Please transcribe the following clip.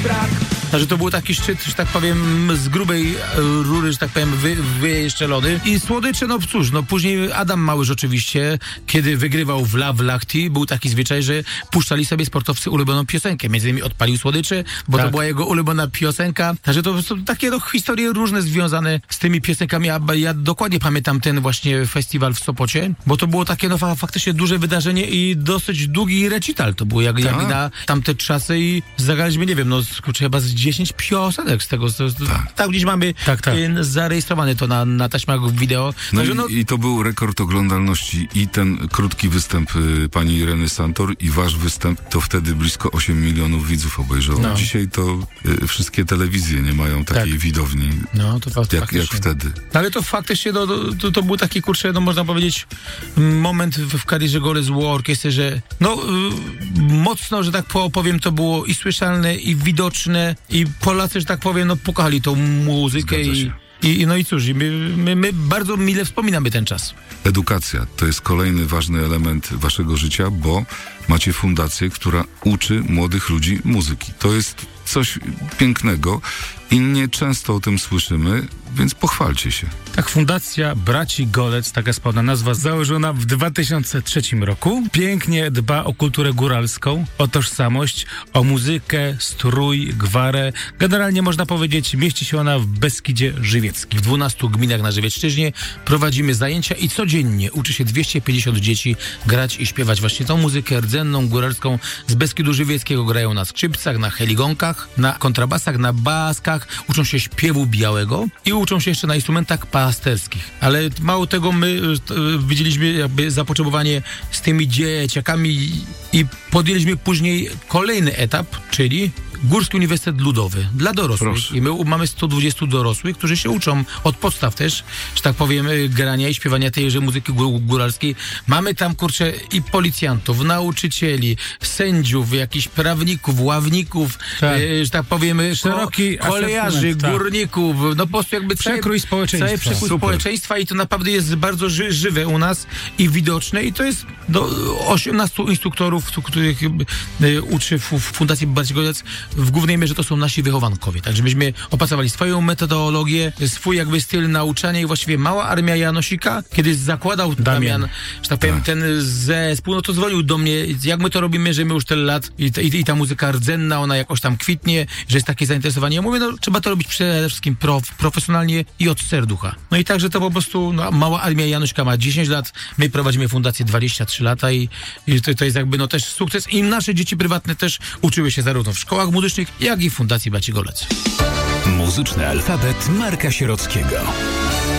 brak. Że to był taki szczyt, że tak powiem, z grubej rury, że tak powiem, wyszczelony. I słodycze, no cóż, no później Adam Małysz oczywiście, kiedy wygrywał w Lahti, był taki zwyczaj, że puszczali sobie sportowcy ulubioną piosenkę. Między innymi Odpalił słodycze, bo to była jego ulubiona piosenka. Także to są takie no, historie różne związane z tymi piosenkami. Ja dokładnie pamiętam ten właśnie festiwal w Sopocie, bo to było takie no faktycznie duże wydarzenie i dosyć długi recital. To było jak na tamte czasy i zagraliśmy, nie wiem, no chyba z 10 piosenek z tego. Tak, gdzieś mamy zarejestrowane to na taśmach wideo. No, także, i to był rekord oglądalności i ten krótki występ pani Ireny Santor i wasz występ, to wtedy blisko 8 milionów widzów obejrzało. No. Dzisiaj to wszystkie telewizje nie mają takiej widowni jak wtedy. Ale to faktycznie to był taki, kurczę, no można powiedzieć, moment w karierze Gole Zło Orkiestry, że mocno, że tak powiem, to było i słyszalne, i widoczne, i Polacy, że tak powiem, no pokochali tą muzykę no i cóż, my bardzo mile wspominamy ten czas. Edukacja to jest kolejny ważny element waszego życia, bo macie fundację, która uczy młodych ludzi muzyki. To jest coś pięknego i nie często o tym słyszymy, więc pochwalcie się. Tak, Fundacja Braci Golec, taka jest pełna nazwa, założona w 2003 roku. Pięknie dba o kulturę góralską, o tożsamość, o muzykę, strój, gwarę. Generalnie można powiedzieć, mieści się ona w Beskidzie Żywieckim. W 12 gminach na Żywiecczyźnie prowadzimy zajęcia i codziennie uczy się 250 dzieci grać i śpiewać właśnie tą muzykę rdzenną, góralską z Beskidu Żywieckiego. Grają na skrzypcach, na heligonkach, na kontrabasach, na baskach, uczą się śpiewu białego i uczą się jeszcze na instrumentach pasterskich. Ale mało tego, my widzieliśmy jakby zapotrzebowanie z tymi dzieciakami i podjęliśmy później kolejny etap, czyli Górski Uniwersytet Ludowy dla dorosłych. Proszę. I my mamy 120 dorosłych, którzy się uczą od podstaw też, że tak powiem, grania i śpiewania tejże muzyki góralskiej. Mamy tam, kurczę, i policjantów, nauczycieli, sędziów, jakichś prawników, ławników, że tak powiem, szeroki kolejarzy, górników, no po prostu jakby przekrój społeczeństwa. Cały przekrój społeczeństwa i to naprawdę jest bardzo żywe u nas i widoczne i to jest do 18 instruktorów, których uczy w Fundacji Braci Golec. W głównej mierze to są nasi wychowankowie. Także myśmy opracowali swoją metodologię, swój jakby styl nauczania i właściwie mała armia Janosika, kiedy zakładał Damian, że tak powiem, ten zespół, no to dzwonił do mnie, jak my to robimy, że my już tyle lat i ta muzyka rdzenna, ona jakoś tam kwitnie, że jest takie zainteresowanie. Ja mówię, no trzeba to robić przede wszystkim profesjonalnie i od serducha. No i także to po prostu, no, mała armia Janosika ma 10 lat, my prowadzimy fundację 23 lata i to jest jakby no też sukces i nasze dzieci prywatne też uczyły się zarówno w szkołach muzycznych, jak i w Fundacji Braci Golec. Muzyczny alfabet Marka Sierockiego.